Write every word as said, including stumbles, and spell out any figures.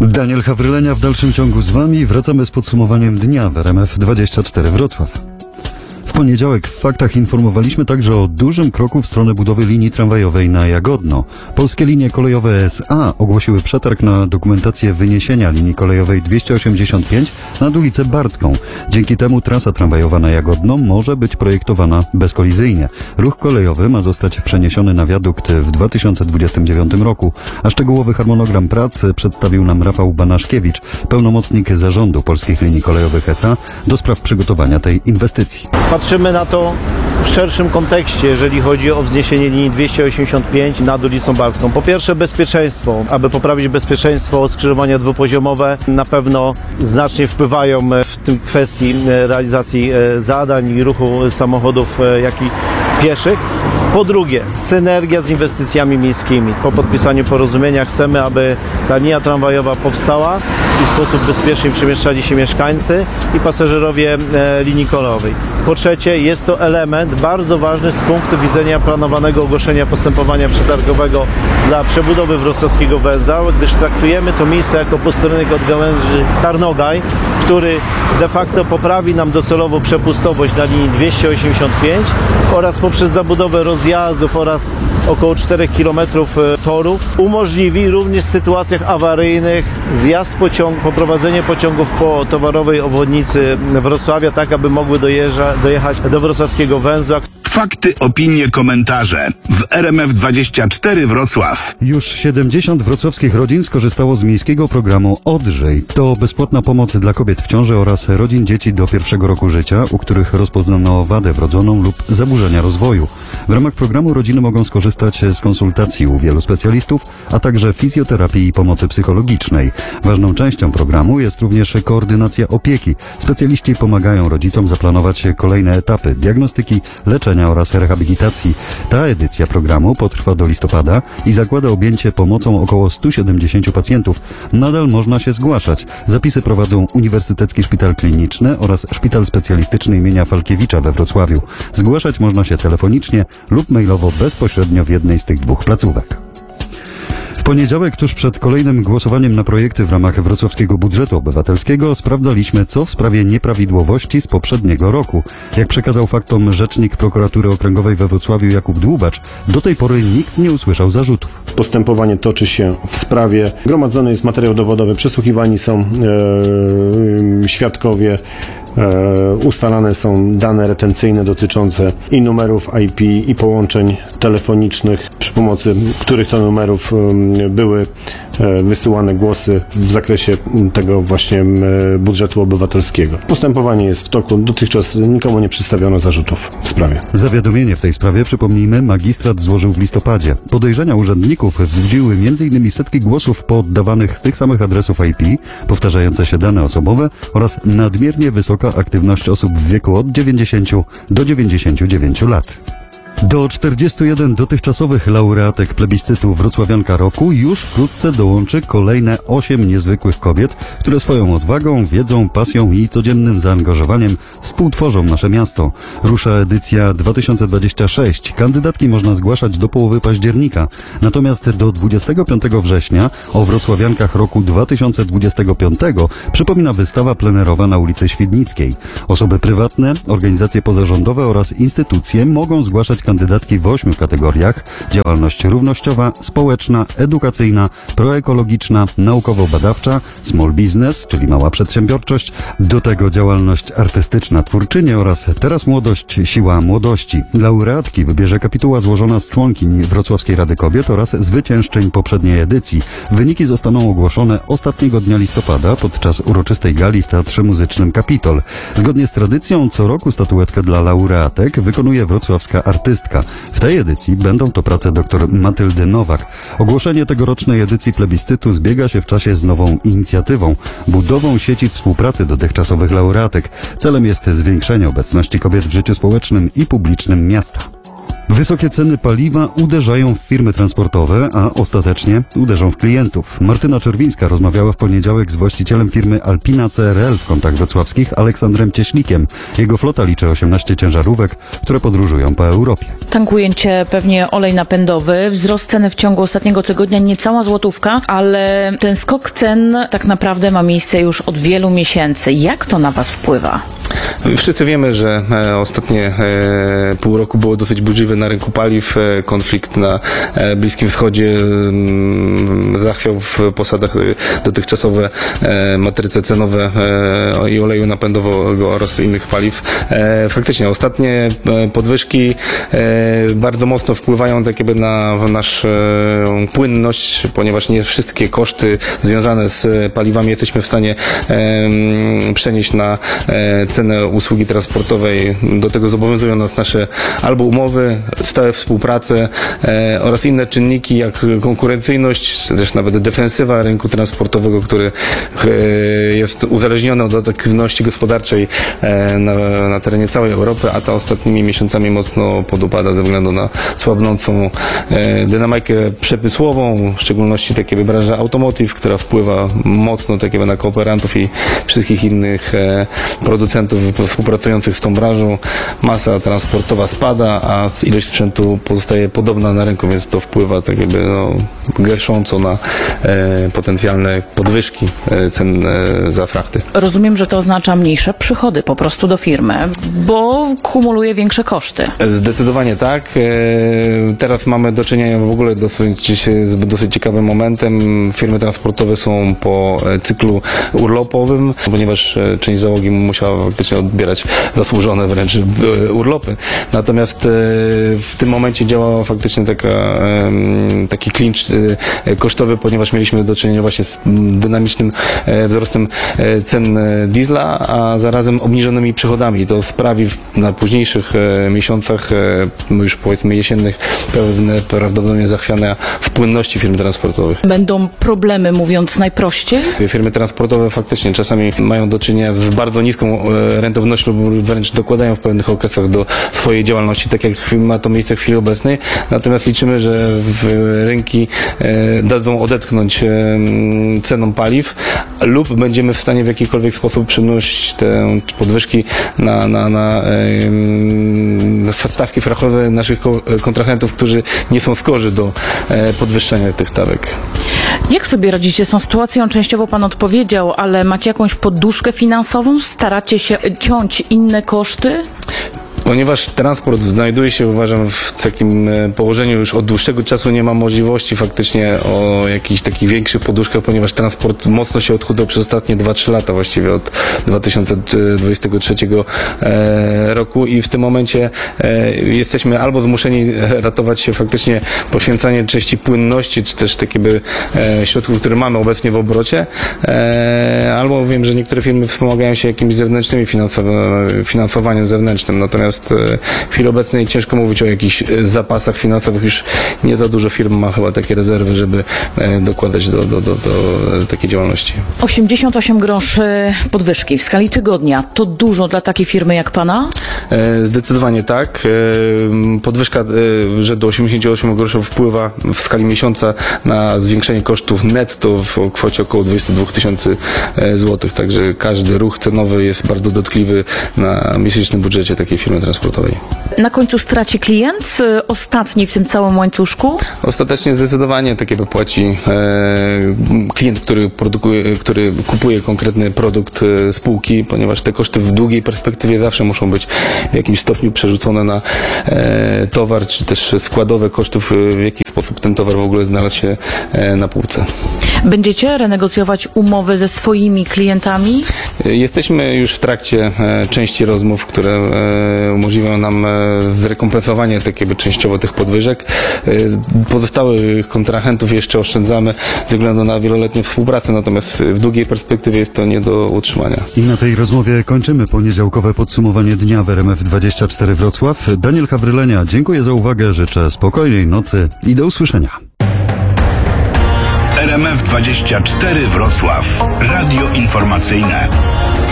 Daniel Hawrylenia w dalszym ciągu z Wami. Wracamy z podsumowaniem dnia w R M F dwadzieścia cztery Wrocław. W poniedziałek w Faktach informowaliśmy także o dużym kroku w stronę budowy linii tramwajowej na Jagodno. Polskie Linie Kolejowe S A ogłosiły przetarg na dokumentację wyniesienia linii kolejowej dwieście osiemdziesiąt pięć nad ulicę Barcką. Dzięki temu trasa tramwajowa na Jagodno może być projektowana bezkolizyjnie. Ruch kolejowy ma zostać przeniesiony na wiadukt w dwa tysiące dwudziestym dziewiątym roku, a szczegółowy harmonogram prac przedstawił nam Rafał Banaszkiewicz, pełnomocnik zarządu Polskich Linii Kolejowych S A do spraw przygotowania tej inwestycji. Patrzymy na to w szerszym kontekście, jeżeli chodzi o wzniesienie linii dwieście osiemdziesiąt pięć nad ulicą Barską. Po pierwsze bezpieczeństwo. Aby poprawić bezpieczeństwo, skrzyżowania dwupoziomowe na pewno znacznie wpływają w tym kwestii realizacji zadań i ruchu samochodów, jak i pieszych. Po drugie, synergia z inwestycjami miejskimi. Po podpisaniu porozumienia chcemy, aby ta linia tramwajowa powstała i w sposób bezpieczny przemieszczali się mieszkańcy i pasażerowie e, linii kolejowej. Po trzecie, jest to element bardzo ważny z punktu widzenia planowanego ogłoszenia postępowania przetargowego dla przebudowy wrocławskiego węzła, gdyż traktujemy to miejsce jako posterunek od gałęzi Tarnogaj, który de facto poprawi nam docelowo przepustowość na linii dwieście osiemdziesiąt pięć oraz poprzez zabudowę rozjazdów oraz około czterech kilometrów torów umożliwi również w sytuacjach awaryjnych zjazd pociągu, poprowadzenie pociągów po towarowej obwodnicy Wrocławia, tak aby mogły dojeżdża, dojechać do wrocławskiego węzła. Fakty, opinie, komentarze w R M F dwadzieścia cztery Wrocław. Już siedemdziesiąt wrocławskich rodzin skorzystało z miejskiego programu Odżyj. To bezpłatna pomoc dla kobiet w ciąży oraz rodzin dzieci do pierwszego roku życia, u których rozpoznano wadę wrodzoną lub zaburzenia rozwoju. W ramach programu rodziny mogą skorzystać z konsultacji u wielu specjalistów, a także fizjoterapii i pomocy psychologicznej. Ważną częścią programu jest również koordynacja opieki. Specjaliści pomagają rodzicom zaplanować kolejne etapy diagnostyki, leczenia oraz rehabilitacji. Ta edycja programu potrwa do listopada i zakłada objęcie pomocą około stu siedemdziesięciu pacjentów. Nadal można się zgłaszać. Zapisy prowadzą Uniwersytecki Szpital Kliniczny oraz Szpital Specjalistyczny imienia Falkiewicza we Wrocławiu. Zgłaszać można się telefonicznie lub mailowo bezpośrednio w jednej z tych dwóch placówek. W poniedziałek, tuż przed kolejnym głosowaniem na projekty w ramach wrocławskiego budżetu obywatelskiego, sprawdzaliśmy, co w sprawie nieprawidłowości z poprzedniego roku. Jak przekazał faktom rzecznik prokuratury okręgowej we Wrocławiu Jakub Dłubacz, do tej pory nikt nie usłyszał zarzutów. Postępowanie toczy się w sprawie. Gromadzony jest materiał dowodowy, przesłuchiwani są e, świadkowie, e, ustalane są dane retencyjne dotyczące i numerów I P, i połączeń telefonicznych, przy pomocy których to numerów e, były wysyłane głosy w zakresie tego właśnie budżetu obywatelskiego. Postępowanie jest w toku. Dotychczas nikomu nie przedstawiono zarzutów w sprawie. Zawiadomienie w tej sprawie, przypomnijmy, magistrat złożył w listopadzie. Podejrzenia urzędników wzbudziły m in setki głosów poddawanych z tych samych adresów I P, powtarzające się dane osobowe oraz nadmiernie wysoka aktywność osób w wieku od dziewięćdziesięciu do dziewięćdziesięciu dziewięciu lat. Do czterdziestu jeden dotychczasowych laureatek plebiscytu Wrocławianka Roku już wkrótce dołączy kolejne osiem niezwykłych kobiet, które swoją odwagą, wiedzą, pasją i codziennym zaangażowaniem współtworzą nasze miasto. Rusza edycja dwa tysiące dwudziesta szósty. Kandydatki można zgłaszać do połowy października. Natomiast do dwudziestego piątego września o Wrocławiankach roku dwa tysiące dwudziestego piątego przypomina wystawa plenerowa na ulicy Świdnickiej. Osoby prywatne, organizacje pozarządowe oraz instytucje mogą zgłaszać kandydatki w ośmiu kategoriach: działalność równościowa, społeczna, edukacyjna, proekologiczna, naukowo-badawcza, small business, czyli mała przedsiębiorczość, do tego działalność artystyczna, twórczynie oraz teraz młodość, siła młodości. Laureatki wybierze kapituła złożona z członkiń Wrocławskiej Rady Kobiet oraz zwyciężczyń poprzedniej edycji. Wyniki zostaną ogłoszone ostatniego dnia listopada podczas uroczystej gali w Teatrze Muzycznym Kapitol. Zgodnie z tradycją co roku statuetkę dla laureatek wykonuje wrocławska artystka. W tej edycji będą to prace dr Matyldy Nowak. Ogłoszenie tegorocznej edycji plebiscytu zbiega się w czasie z nową inicjatywą – budową sieci współpracy dotychczasowych laureatek. Celem jest zwiększenie obecności kobiet w życiu społecznym i publicznym miasta. Wysokie ceny paliwa uderzają w firmy transportowe, a ostatecznie uderzą w klientów. Martyna Czerwińska rozmawiała w poniedziałek z właścicielem firmy Alpina C R L w Kątach Wrocławskich, Aleksandrem Cieślikiem. Jego flota liczy osiemnaście ciężarówek, które podróżują po Europie. Tankujecie pewnie olej napędowy. Wzrost ceny w ciągu ostatniego tygodnia niecała złotówka, ale ten skok cen tak naprawdę ma miejsce już od wielu miesięcy. Jak to na Was wpływa? Wszyscy wiemy, że e, ostatnie e, pół roku było dosyć burzliwe na rynku paliw. E, konflikt na e, Bliskim Wschodzie e, zachwiał w posadach e, dotychczasowe e, matryce cenowe e, i oleju napędowego oraz innych paliw. E, faktycznie ostatnie e, podwyżki e, bardzo mocno wpływają tak jakby na naszą e, płynność, ponieważ nie wszystkie koszty związane z paliwami jesteśmy w stanie e, przenieść na e, cenę usługi transportowej. Do tego zobowiązują nas nasze albo umowy, stałe współprace e, oraz inne czynniki jak konkurencyjność, czy też nawet defensywa rynku transportowego, który e, jest uzależniony od aktywności gospodarczej e, na, na terenie całej Europy, a ta ostatnimi miesiącami mocno podupada ze względu na słabnącą e, dynamikę przemysłową, w szczególności takie branża automotive, która wpływa mocno takie na kooperantów i wszystkich innych e, producentów współpracujących z tą branżą. Masa transportowa spada, a ilość sprzętu pozostaje podobna na rynku, więc to wpływa tak jakby no, gesząco na e, potencjalne podwyżki e, cen e, za frachty. Rozumiem, że to oznacza mniejsze przychody po prostu do firmy, bo kumuluje większe koszty. Zdecydowanie tak. E, teraz mamy do czynienia w ogóle dosyć, z dosyć ciekawym momentem. Firmy transportowe są po cyklu urlopowym, ponieważ część załogi musiała faktycznie odbierać zasłużone wręcz urlopy. Natomiast w tym momencie działa faktycznie taka, taki klincz kosztowy, ponieważ mieliśmy do czynienia właśnie z dynamicznym wzrostem cen diesla, a zarazem obniżonymi przychodami. To sprawi na późniejszych miesiącach, już powiedzmy jesiennych, pewne prawdopodobnie zachwiania w płynności firm transportowych. Będą problemy, mówiąc najprościej? Firmy transportowe faktycznie czasami mają do czynienia z bardzo niską rentownością lub wręcz dokładają w pewnych okresach do swojej działalności, tak jak ma to miejsce w chwili obecnej. Natomiast liczymy, że rynki e, dadzą odetchnąć e, cenom paliw lub będziemy w stanie w jakikolwiek sposób przynosić te podwyżki na, na, na e, stawki frachowe naszych kontrahentów, którzy nie są skorzy do e, podwyższenia tych stawek. Jak sobie radzicie z tą sytuacją? Częściowo Pan odpowiedział, ale macie jakąś poduszkę finansową? Staracie się ciąć inne koszty? Ponieważ transport znajduje się, uważam, w takim położeniu już od dłuższego czasu, nie ma możliwości faktycznie o jakichś takich większych poduszkach, ponieważ transport mocno się odchudzał przez ostatnie dwa trzy lata, właściwie od dwa tysiące dwudziestego trzeciego roku i w tym momencie jesteśmy albo zmuszeni ratować się faktycznie poświęcanie części płynności, czy też takie by środków, które mamy obecnie w obrocie, albo wiem, że niektóre firmy wspomagają się jakimiś zewnętrznymi finansowaniem zewnętrznym, natomiast w chwili obecnej ciężko mówić o jakichś zapasach finansowych. Już nie za dużo firm ma chyba takie rezerwy, żeby dokładać do, do, do, do takiej działalności. osiemdziesiąt osiem groszy podwyżki w skali tygodnia. To dużo dla takiej firmy jak Pana? Zdecydowanie tak. Podwyżka rzędu osiemdziesiąt osiem groszy wpływa w skali miesiąca na zwiększenie kosztów netto w kwocie około dwadzieścia dwa tysięcy złotych. Także każdy ruch cenowy jest bardzo dotkliwy na miesięcznym budżecie takiej firmy transportowej. Na końcu straci klient, ostatni w tym całym łańcuszku? Ostatecznie zdecydowanie takie płaci e, klient, który, produkuje, który kupuje konkretny produkt e, spółki, ponieważ te koszty w długiej perspektywie zawsze muszą być w jakimś stopniu przerzucone na e, towar, czy też składowe kosztów, w jaki sposób ten towar w ogóle znalazł się e, na półce. Będziecie renegocjować umowy ze swoimi klientami? Jesteśmy już w trakcie e, części rozmów, które e, umożliwią nam e, zrekompensowanie takiego częściowo tych podwyżek. E, pozostałych kontrahentów jeszcze oszczędzamy ze względu na wieloletnią współpracę, natomiast w długiej perspektywie jest to nie do utrzymania. I na tej rozmowie kończymy poniedziałkowe podsumowanie dnia w R M F dwadzieścia cztery Wrocław. Daniel Hawrylenia, dziękuję za uwagę, życzę spokojnej nocy i do usłyszenia. R M F dwadzieścia cztery Wrocław. Radio informacyjne.